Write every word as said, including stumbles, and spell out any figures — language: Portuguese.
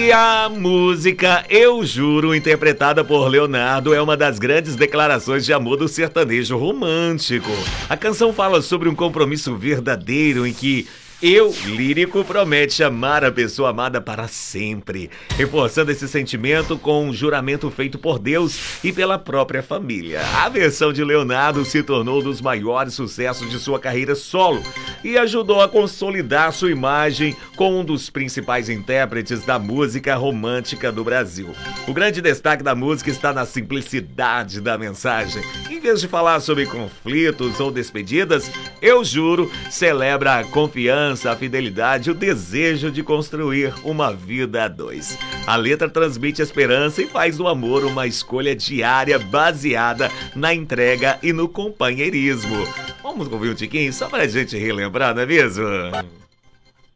E a música Eu Juro, interpretada por Leonardo, é uma das grandes declarações de amor do sertanejo romântico. A canção fala sobre um compromisso verdadeiro em que eu, lírico, promete amar a pessoa amada para sempre, reforçando esse sentimento com um juramento feito por Deus e pela própria família. A versão de Leonardo se tornou um dos maiores sucessos de sua carreira solo e ajudou a consolidar sua imagem como um dos principais intérpretes da música romântica do Brasil. O grande destaque da música está na simplicidade da mensagem. Em vez de falar sobre conflitos ou despedidas, Eu Juro celebra a confiança, a fidelidade e o desejo de construir uma vida a dois. A letra transmite esperança e faz do amor uma escolha diária baseada na entrega e no companheirismo. Vamos ouvir um tiquinho só pra gente relembrar, não é mesmo?